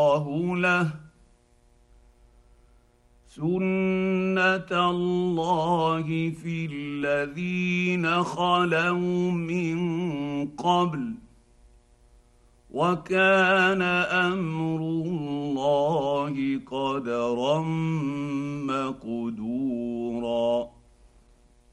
الله له سنه الله في الذين خلوا من قبل وكان امر الله قدرا مقدورا.